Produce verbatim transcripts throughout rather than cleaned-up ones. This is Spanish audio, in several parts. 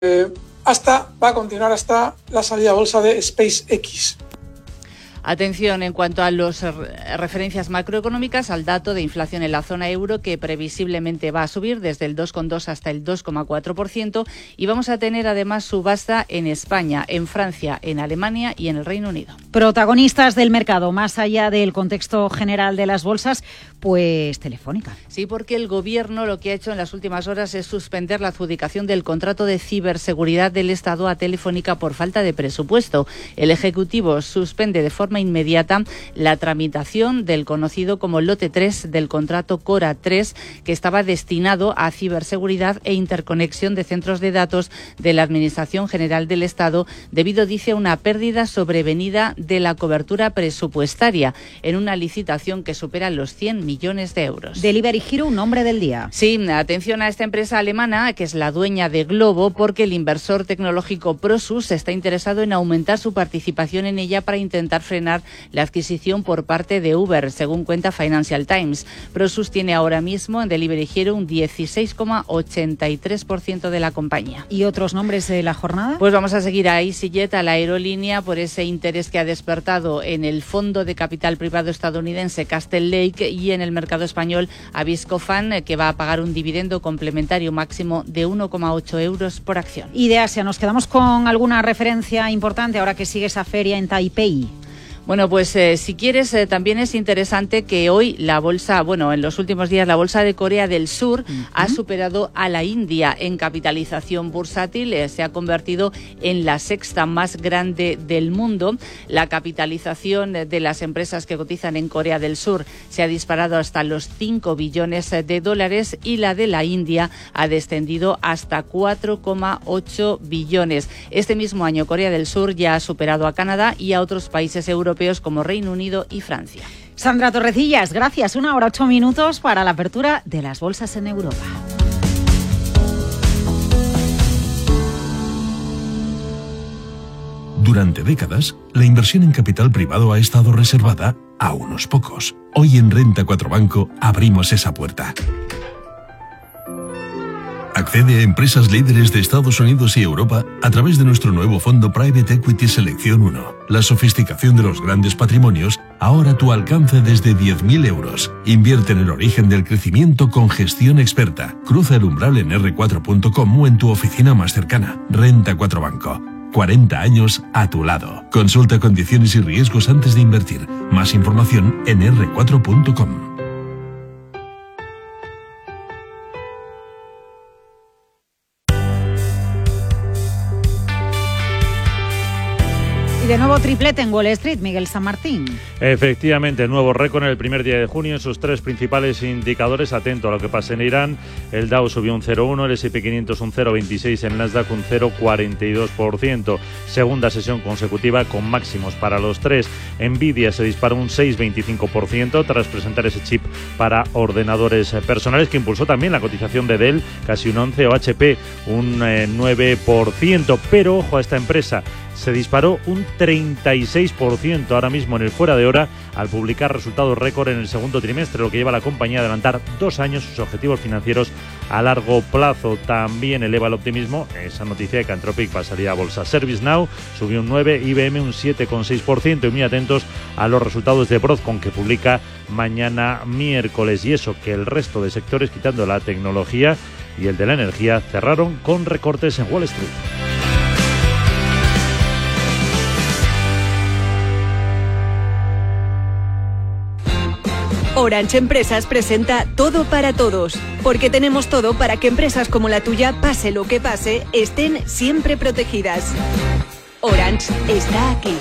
eh, hasta, va a continuar hasta la salida a bolsa de SpaceX. Atención en cuanto a las referencias macroeconómicas, al dato de inflación en la zona euro, que previsiblemente va a subir desde el dos coma dos hasta el dos coma cuatro por ciento, y vamos a tener además subasta en España, en Francia, en Alemania y en el Reino Unido. Protagonistas del mercado, más allá del contexto general de las bolsas, pues Telefónica. Sí, porque el Gobierno lo que ha hecho en las últimas horas es suspender la adjudicación del contrato de ciberseguridad del Estado a Telefónica por falta de presupuesto. El Ejecutivo suspende de forma inmediata la tramitación del conocido como lote tres del contrato Cora tres, que estaba destinado a ciberseguridad e interconexión de centros de datos de la Administración General del Estado, debido, dice, a una pérdida sobrevenida de la cobertura presupuestaria en una licitación que supera los cien millones de euros. Delivery Hero, un nombre del día. Sí, atención a esta empresa alemana, que es la dueña de Glovo, porque el inversor tecnológico Prosus está interesado en aumentar su participación en ella para intentar frenar la adquisición por parte de Uber, según cuenta Financial Times. Prosus tiene ahora mismo en Delivery Hero un dieciséis coma ochenta y tres por ciento de la compañía. ¿Y otros nombres de la jornada? Pues vamos a seguir a EasyJet, a la aerolínea, por ese interés que ha despertado en el fondo de capital privado estadounidense Castle Lake, y en el mercado español a Viscofan, que va a pagar un dividendo complementario máximo de uno coma ocho euros por acción. Y de Asia, ¿nos quedamos con alguna referencia importante ahora que sigue esa feria en Taipei? Bueno, pues eh, si quieres, eh, también es interesante que hoy la bolsa, bueno, en los últimos días la bolsa de Corea del Sur uh-huh. ha superado a la India en capitalización bursátil, eh, se ha convertido en la sexta más grande del mundo. La capitalización de las empresas que cotizan en Corea del Sur se ha disparado hasta los cinco billones de dólares, y la de la India ha descendido hasta cuatro coma ocho billones. Este mismo año Corea del Sur ya ha superado a Canadá y a otros países europeos como Reino Unido y Francia. Sandra Torrecillas, gracias. Una hora ocho minutos para la apertura de las bolsas en Europa. Durante décadas, la inversión en capital privado ha estado reservada a unos pocos. Hoy en Renta cuatro Banco abrimos esa puerta. Accede a empresas líderes de Estados Unidos y Europa a través de nuestro nuevo fondo Private Equity Selección uno. La sofisticación de los grandes patrimonios, ahora a tu alcance desde diez mil euros. Invierte en el origen del crecimiento con gestión experta. Cruza el umbral en erre cuatro punto com o en tu oficina más cercana. Renta cuatro Banco. cuarenta años a tu lado. Consulta condiciones y riesgos antes de invertir. Más información en erre cuatro punto com. De nuevo triplete en Wall Street, Miguel San Martín. Efectivamente, nuevo récord en el primer día de junio en sus tres principales indicadores. Atento a lo que pasa en Irán. El Dow subió un cero coma uno, el ese and pe quinientos un cero coma veintiséis, el Nasdaq un cero coma cuarenta y dos por ciento. Segunda sesión consecutiva con máximos para los tres. Nvidia se disparó un seis coma veinticinco por ciento tras presentar ese chip para ordenadores personales, que impulsó también la cotización de Dell, casi un once por ciento, o H P un eh, nueve por ciento. Pero ojo a esta empresa, se disparó un treinta y seis por ciento ahora mismo en el fuera de hora al publicar resultados récord en el segundo trimestre, lo que lleva a la compañía a adelantar dos años sus objetivos financieros a largo plazo. También eleva el optimismo esa noticia de que Anthropic pasaría a bolsa. ServiceNow subió un nueve por ciento, I B M un siete coma seis por ciento, y muy atentos a los resultados de Broadcom, que publica mañana miércoles. Y eso que el resto de sectores, quitando la tecnología y el de la energía, cerraron con recortes en Wall Street. Orange Empresas presenta Todo para Todos, porque tenemos todo para que empresas como la tuya, pase lo que pase, estén siempre protegidas. Orange está aquí.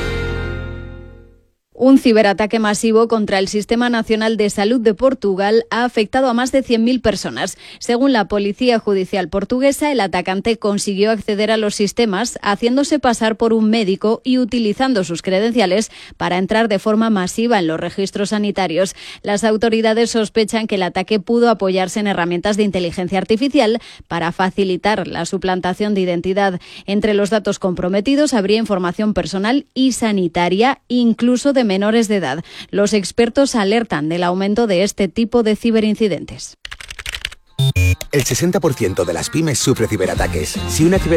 Un ciberataque masivo contra el Sistema Nacional de Salud de Portugal ha afectado a más de cien mil personas. Según la Policía Judicial portuguesa, el atacante consiguió acceder a los sistemas haciéndose pasar por un médico y utilizando sus credenciales para entrar de forma masiva en los registros sanitarios. Las autoridades sospechan que el ataque pudo apoyarse en herramientas de inteligencia artificial para facilitar la suplantación de identidad. Entre los datos comprometidos habría información personal y sanitaria, incluso de menores de edad. Los expertos alertan del aumento de este tipo de ciberincidentes. El sesenta por ciento de las pymes sufre ciberataques. Si una ciber